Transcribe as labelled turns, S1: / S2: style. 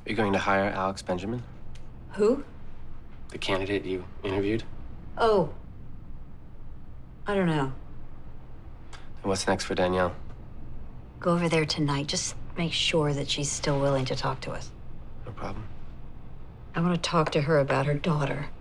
S1: You're going to hire Alex Benjamin,
S2: Who?
S1: the candidate you interviewed?
S2: Oh. I don't know.
S1: And what's next for Danielle?
S2: Go over there tonight. Just make sure that she's still willing to talk to us.
S1: No problem.
S2: I want to talk to her about her daughter.